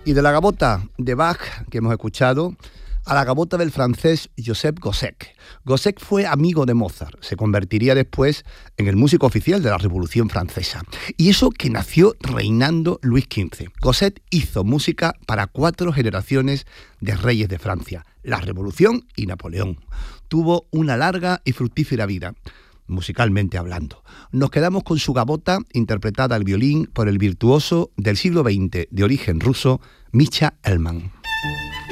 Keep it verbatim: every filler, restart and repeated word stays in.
Y de la gavota de Bach que hemos escuchado, a la gavota del francés Joseph Gossec. Gossec fue amigo de Mozart, se convertiría después en el músico oficial de la Revolución Francesa. Y eso que nació reinando Luis quince. Gossec hizo música para cuatro generaciones de reyes de Francia, la Revolución y Napoleón. Tuvo una larga y fructífera vida, musicalmente hablando. Nos quedamos con su gavota, interpretada al violín por el virtuoso del siglo veinte de origen ruso, Mischa Elman.